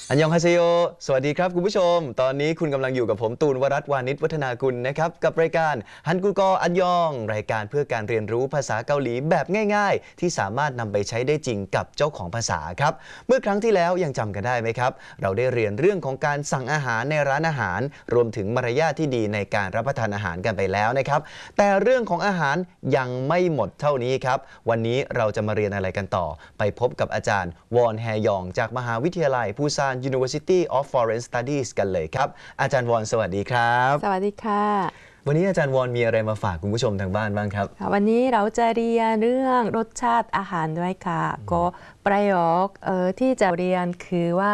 อันยองฮาเซโยสวัสดีครับคุณผู้ชมตอนนี้คุณกำลังอยู่กับผมตูนวรัตน์วานิชวัฒนากุลนะครับกับรายการฮันกุกออันยองรายการเพื่อการเรียนรู้ภาษาเกาหลีแบบง่ายๆที่สามารถนำไปใช้ได้จริงกับเจ้าของภาษาครับเมื่อครั้งที่แล้วยังจำกันได้ไหมครับเราได้เรียนเรื่องของการสั่งอาหารในร้านอาหารรวมถึงมารยาทที่ดีในการรับประทานอาหารกันไปแล้วนะครับแต่เรื่องของอาหารยังไม่หมดเท่านี้ครับวันนี้เราจะมาเรียนอะไรกันต่อไปพบกับอาจารย์วอนแฮยองจากมหาวิทยาลัยปูซาน University of Foreign Studies กันเลยครับอาจารย์วอนสวัสดีครับสวัสดีค่ะวันนี้อาจารย์วอนมีอะไรมาฝากคุณผู้ชมทางบ้านบ้างครับวันนี้เราจะเรียนเรื่องรสชาติอาหารด้วยค่ะก็ประโยคที่จะเรียนคือว่า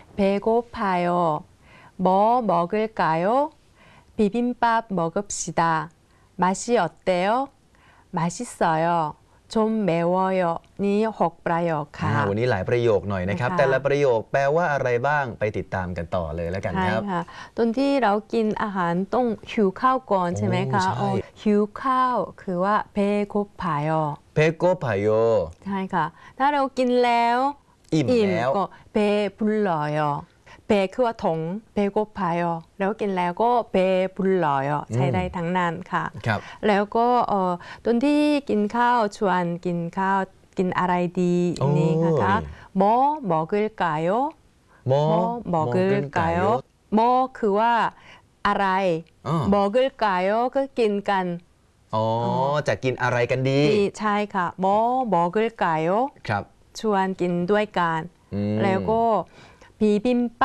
배고파요 뭐 먹을까요 비빔밥 먹읍시다 맛이 어때요 맛있어요 좀 매워요 นี่6ประโยคค่ะวันนี้หลายประโยคหน่อยนะครับแต่ละประโยคแปลว่าอะไรบ้างไปติดตามกันต่อเลยแล้วกันครับใช่ค่ะตอนที่เรากินอาหารต้องหิวข้าวก่อนใช่ไหมคะหิวข้าวคือว่า배고파요 배고파요 ใช่ค่ะถ้าเรากินแล้วอิ่มแล้วก็배불러요เปคือว่าถง배고파요แล้วกินแล้วก็배불러요ใช้ได้ทั้งนั้นค่ะแล้วก็ตอนที่กินข้าวชวนกินข้าวกินอะไรดีนี่ค่ะ뭐 먹을까요 뭐 먹을까요 뭐คือว่าอะไร먹을까요ก็กินกันจะกินอะไรกันดีใช่ค่ะ뭐 먹을까요 ครับชวนกินด้วยกันแล้วก็비빔밥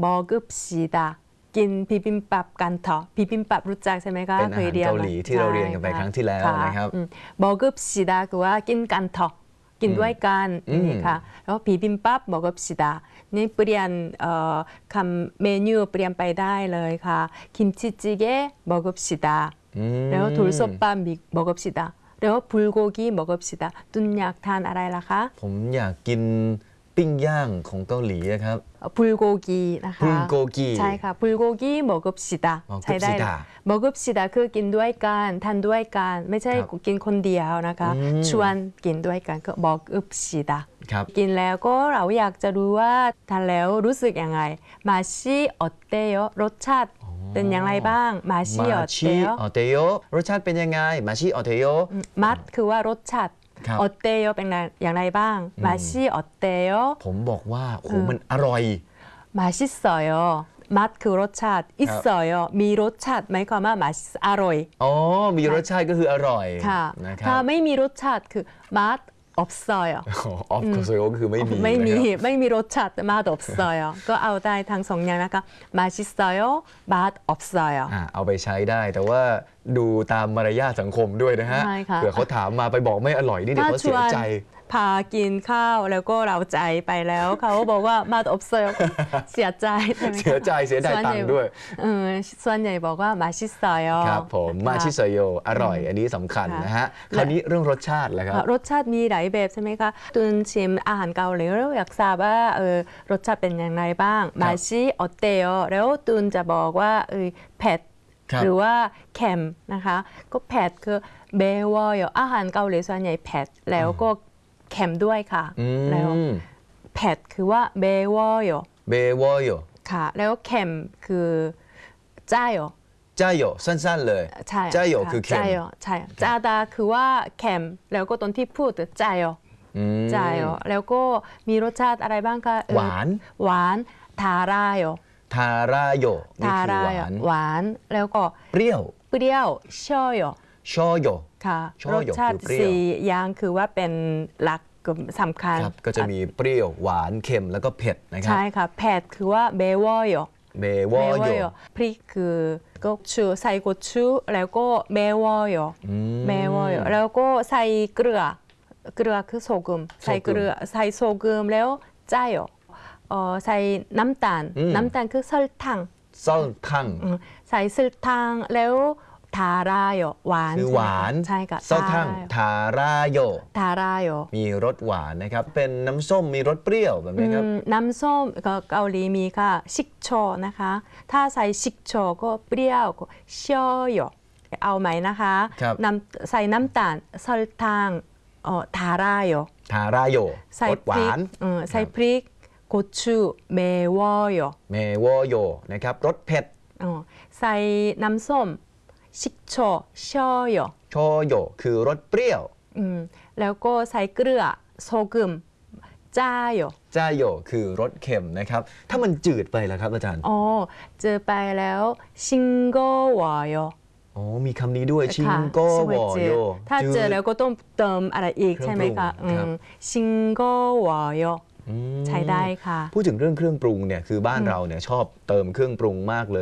먹읍시다กินบิบิมบับกันเถอะบิบิมบับรู้จักใช่ไหมคะเป็นอาหารเกาหลีที่เราเรียนกันไปครั้งที่แล้วนะครับ 먹읍시다คือว่ากินกันเถอะกินด้วยกันนี่ค่ะแล้วบิบิมบับ먹읍시다นี่เปลี่ยนคำเมนูเปลี่ยนไปได้เลยค่ะ김치찌개 먹읍시다แล้ว돌솥밥 먹읍시다แล้ว불고기 먹읍시다ตุนอยากทานอะไรล่ะคะผมอยากกินปิ้งย่างของเกาหลีนะครับ 불고기นะคะ 불고기 ใช่ค่ะ불고기 먹읍시다ใช้ได้먹읍시다คือกินด้วยกันทานด้วยกันไม่ใช่กินคนเดียวนะคะชวนกินด้วยกันก็먹읍시다กินแล้วก็เราอยากจะรู้ว่าทานแล้วรู้สึกยังไง맛이 어때요รสชาติเป็นอย่างไรบ้าง맛이 어때요 รสชาติเป็นยังไง맛이 어때요 맛คือว่ารสชาติ어때요เป็นอย่างไรบ้าง맛이 어때요 ผมบอกว่าโอ้มันอร่อย 맛있어요 맛คือรสชาติ있어요มีรสชาติหมายความว่า맛อร่อยมีรสชาติก็คืออร่อยค่ะถ้าไม่มีรสชาติคือ맛 없어요 없어요ก็คือไม่มีรสชาติ맛 없어요ก็เอาได้ทั้งสองอย่างนะคะ맛있어요 맛 없어요 เอาไปใช้ได้แต่ว่าดูตามมารยาทสังคมด้วยนะฮะเผื่อเขาถามมาไปบอกไม่อร่อยนี่เดี๋ยวเขาเสียใจพากินข้าวแล้วก็เราใจไปแล้วเขาบอกว่า맛 없어요เสียใจใช่ไหมเสียใจเสียดายตังค์ด้วยส่วนใหญ่บอกว่า맛있어요 ครับผม맛있어요อร่อยอันนี้สำคัญนะฮะคราวนี้เรื่องรสชาติแหละครับรสชาติมีหลายแบบใช่ไหมคะตุนชิมอาหารเกาหลีแล้วอยากทราบว่ารสชาติเป็นอย่างไรบ้าง맛이 어때요แล้วตุนจะบอกว่าเผ็ดหรือว่าเค็มนะคะก็เผ็ดคือ매워요อาหารเกาหลีส่วนใหญ่เผ็ดแล้วก็เค็มด้วยค่ะแล้วเผ็ดคือว่า매워요ค่ะแล้วเค็มคือ짜요 สั้นๆเลย짜요คือเค็มใช่짜다คือว่าเค็มแล้วก็ตอนที่พูด짜요แล้วก็มีรสชาติอะไรบ้างคะหวาน 달아요 ทาราโยนี่คือหวานแล้วก็เปรี้ยว shoyoค่ะรสชาติสี่อย่างคือว่าเป็นหลักสำคัญก็จะมีเปรี้ยวหวานเค็มแล้วก็เผ็ดนะครับใช่ค่ะเผ็ดคือว่า매워요พริกคือก็ชูใส่고추แล้วก็매워요แล้วก็ใส่เกลือคือโซกุมใส่เกลือใส่โซกุมแล้ว짜요ใส่น้ำตาลคือ설탕ใส่설탕แล้ว달아요หวานคือหวานใช่ค่ะ 설탕 달아요มีรสหวานนะครับเป็นน้ำส้มมีรสเปรี้ยวแบบนี้ครับน้ำส้มเกาหลีมีค่ะ식초นะคะถ้าใส่식초ก็เปรี้ยวก็셔요เอาไหมนะคะใส่น้ำตาล설탕 달아요 รสหวานใส่พริก 고추 매워요. เมโวโยนะครับรสเผ็ดใส่น้ำส้ม 식초 쉬어요. โชโยคือรสเปรี้ยวแล้วก็ใส่เกลือ 소금 짜요. จ้าโยคือรสเค็มนะครับ ถ้ามันจืดไปล่ะครับอาจารย์เจอไปแล้ว 싱거워요. อ๋อมีคำนี้ด้วยชิงค่ะโกวอโยถ้าเจอแล้วก็ต้องเติมอะไรอีกเครื่องใช่ไหมคะปรุงครับ 싱거워요. ใช้ได้ค่ะพูดถึงเรื่องเครื่องปรุงเนี่ยคือบ้านเราเนี่ยชอบเติมเครื่องปรุงมากเลย